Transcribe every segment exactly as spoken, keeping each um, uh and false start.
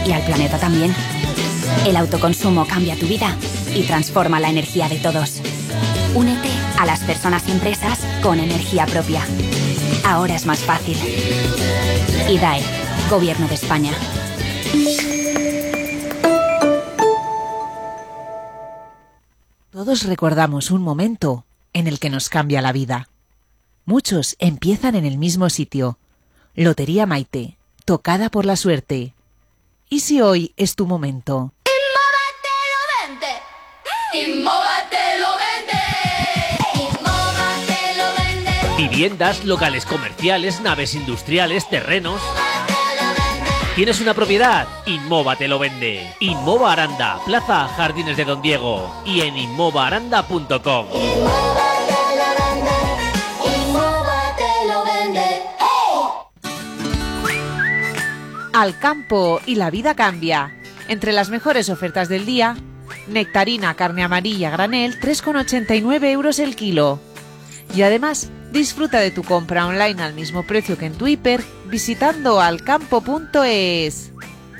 y al planeta también. El autoconsumo cambia tu vida y transforma la energía de todos. Únete a las personas y empresas con energía propia. Ahora es más fácil. I D A E, Gobierno de España. Todos recordamos un momento en el que nos cambia la vida. Muchos empiezan en el mismo sitio. Lotería Maite, tocada por la suerte. ¿Y si hoy es tu momento? Inmoba te lo vende. Inmoba te lo vende. Inmoba te lo vende. Viviendas, locales comerciales, naves industriales, terrenos. ¿Tienes una propiedad? Inmoba te lo vende. Inmoba Aranda, Plaza Jardines de Don Diego y en inmoba aranda punto com. Inmoba te lo vende. Inmoba te lo vende. Al campo y la vida cambia. Entre las mejores ofertas del día, nectarina carne amarilla granel, tres con ochenta y nueve euros el kilo. Y además, disfruta de tu compra online al mismo precio que en tu hiper visitando alcampo punto es.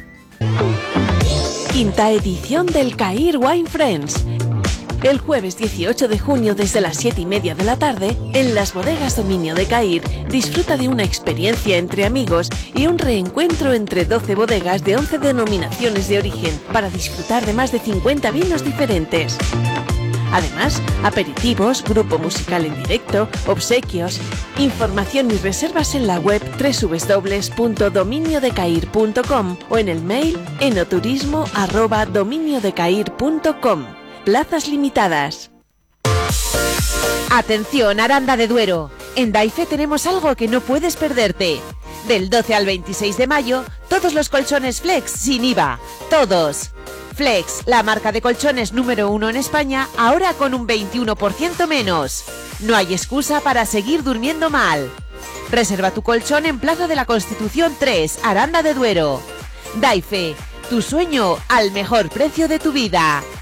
Quinta edición del CAIR Wine Friends. El jueves dieciocho de junio desde las siete y media de la tarde, en las bodegas Dominio de CAIR, disfruta de una experiencia entre amigos y un reencuentro entre doce bodegas de once denominaciones de origen para disfrutar de más de cincuenta vinos diferentes. Además, aperitivos, grupo musical en directo, obsequios. Información y reservas en la web doble u doble u doble u punto dominio de cair punto com o en el mail enoturismo arroba dominio de cair punto com. Plazas limitadas. Atención, Aranda de Duero. En Daife tenemos algo que no puedes perderte. Del doce al veintiséis de mayo, todos los colchones Flex sin I V A. Todos. Flex, la marca de colchones número uno en España, ahora con un veintiuno por ciento menos. No hay excusa para seguir durmiendo mal. Reserva tu colchón en Plaza de la Constitución tres, Aranda de Duero. Daife, tu sueño al mejor precio de tu vida.